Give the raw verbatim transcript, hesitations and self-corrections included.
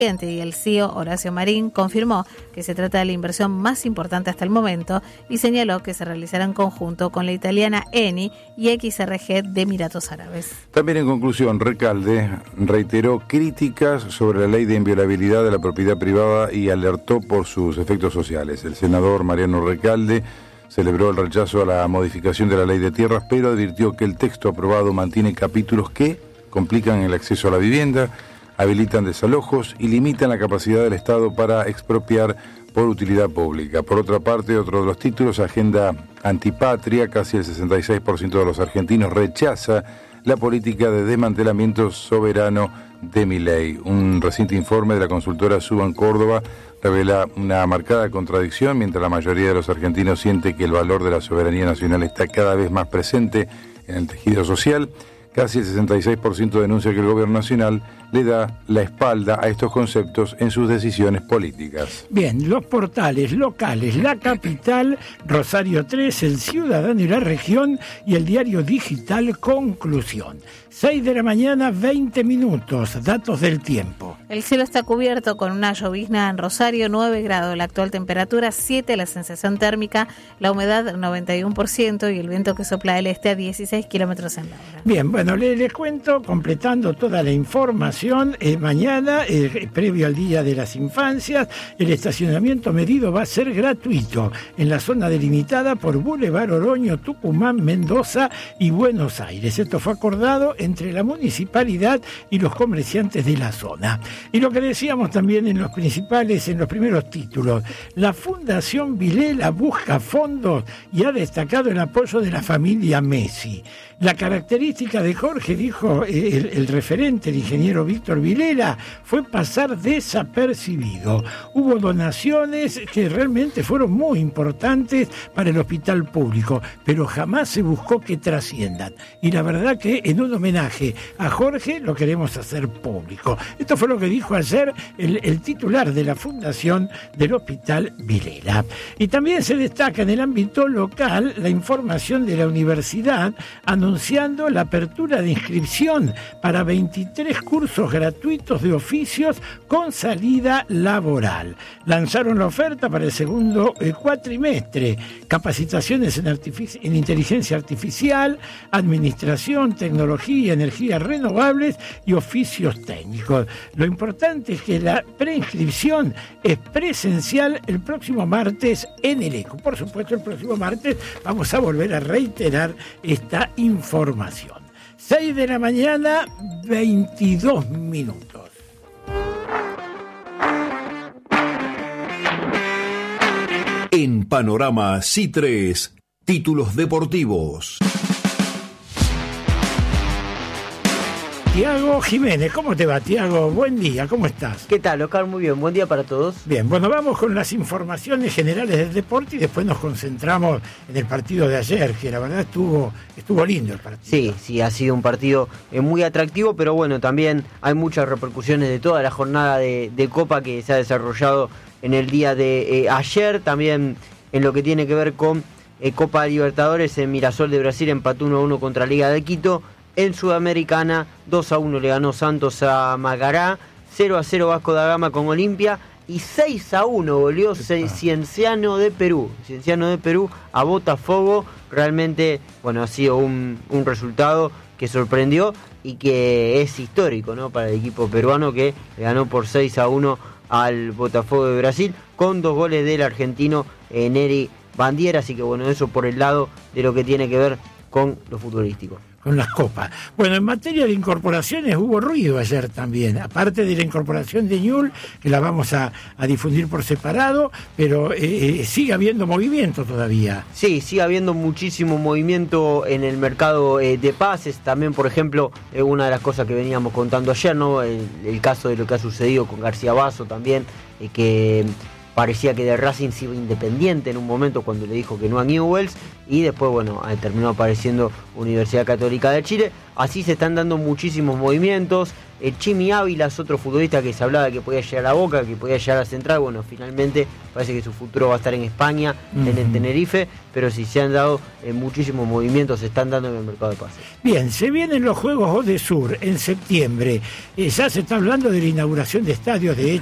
y el C E O Horacio Marín confirmó que se trata de la inversión más importante hasta el momento y señaló que se realizará en conjunto con la italiana Eni y X R G de Emiratos Árabes. También en conclusión, Recalde reiteró críticas sobre la ley de inviolabilidad de la propiedad privada y alertó por sus efectos sociales. El senador Mariano Recalde celebró el rechazo a la modificación de la ley de tierras, pero advirtió que el texto aprobado mantiene capítulos que complican el acceso a la vivienda, habilitan desalojos y limitan la capacidad del Estado para expropiar por utilidad pública. Por otra parte, otro de los títulos, Agenda Antipatria, casi el sesenta y seis por ciento de los argentinos rechaza la política de desmantelamiento soberano de Milei. Un reciente informe de la consultora Suban Córdoba revela una marcada contradicción, mientras la mayoría de los argentinos siente que el valor de la soberanía nacional está cada vez más presente en el tejido social. Casi el sesenta y seis por ciento denuncia que el gobierno nacional le da la espalda a estos conceptos en sus decisiones políticas. Bien, los portales locales, La Capital, Rosario tres, El Ciudadano y La Región y el diario digital Conclusión. seis de la mañana, veinte minutos, datos del tiempo. El cielo está cubierto con una llovizna en Rosario, nueve grados, la actual temperatura siete, la sensación térmica, la humedad noventa y uno por ciento y el viento que sopla del este a dieciséis kilómetros en la hora. Bien, bueno, les, les cuento, completando toda la información, eh, mañana, eh, previo al Día de las Infancias, el estacionamiento medido va a ser gratuito en la zona delimitada por Boulevard Oroño, Tucumán, Mendoza y Buenos Aires. Esto fue acordado entre la municipalidad y los comerciantes de la zona. Y lo que decíamos también en los principales, en los primeros títulos, la Fundación Vilela busca fondos y ha destacado el apoyo de la familia Messi. La característica de Jorge, dijo el, el referente, el ingeniero Víctor Vilela, fue pasar desapercibido. Hubo donaciones que realmente fueron muy importantes para el hospital público, pero jamás se buscó que trasciendan. Y la verdad que en un homenaje a Jorge lo queremos hacer público. Esto fue lo que dijo ayer el, el titular de la fundación del hospital Vilela. Y también se destaca en el ámbito local la información de la universidad anunciando la apertura de inscripción para veintitrés cursos gratuitos de oficios con salida laboral. Lanzaron la oferta para el segundo eh, cuatrimestre, capacitaciones en, artific- en inteligencia artificial, administración, tecnología, energías renovables y oficios técnicos. Lo importante es que la preinscripción es presencial el próximo martes en el ECO. Por supuesto, el próximo martes vamos a volver a reiterar esta información. seis de la mañana, veintidós minutos. En Panorama C tres, títulos deportivos. Tiago Jiménez, ¿cómo te va, Tiago? Buen día, ¿cómo estás? ¿Qué tal, Oscar? Muy bien, buen día para todos. Bien, bueno, vamos con las informaciones generales del deporte y después nos concentramos en el partido de ayer, que la verdad estuvo estuvo lindo el partido. Sí, sí, ha sido un partido eh, muy atractivo, pero bueno, también hay muchas repercusiones de toda la jornada de, de Copa que se ha desarrollado en el día de eh, ayer, también en lo que tiene que ver con eh, Copa Libertadores. En Mirasol de Brasil empató uno a uno contra Liga de Quito. En Sudamericana, dos a uno le ganó Santos a Macará, cero a cero Vasco da Gama con Olimpia y seis a uno goleó Cienciano de Perú. Cienciano de Perú a Botafogo. Realmente, bueno, ha sido un, un resultado que sorprendió y que es histórico, ¿no?, para el equipo peruano, que le ganó por seis a uno al Botafogo de Brasil con dos goles del argentino eh, Neri Bandiera. Así que bueno, eso por el lado de lo que tiene que ver con lo futbolístico. Con las copas. Bueno, en materia de incorporaciones hubo ruido ayer también, aparte de la incorporación de Ñul, que la vamos a, a difundir por separado, pero eh, sigue habiendo movimiento todavía. Sí, sigue habiendo muchísimo movimiento en el mercado eh, de pases. También, por ejemplo, eh, una de las cosas que veníamos contando ayer, ¿no?, el, el caso de lo que ha sucedido con García Basso también, eh, que parecía que de Racing se iba Independiente en un momento cuando le dijo que no a Newell's, y después, bueno, terminó apareciendo Universidad Católica de Chile. Así se están dando muchísimos movimientos. El Chimi Ávila es otro futbolista que se hablaba de que podía llegar a Boca, que podía llegar a Central. Bueno, finalmente parece que su futuro va a estar en España, uh-huh. en el Tenerife, pero sí se han dado eh, muchísimos movimientos, se están dando en el mercado de pases. Bien, se vienen los Juegos Odesur en septiembre. Eh, ya se está hablando de la inauguración de estadios, de